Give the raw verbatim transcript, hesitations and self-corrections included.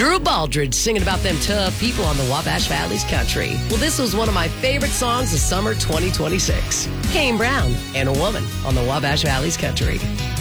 Drew Baldridge singing about them tough people on the Wabash Valley's country. Well, this was one of my favorite songs of summer twenty twenty-six. Kane Brown and A Woman on the Wabash Valley's country.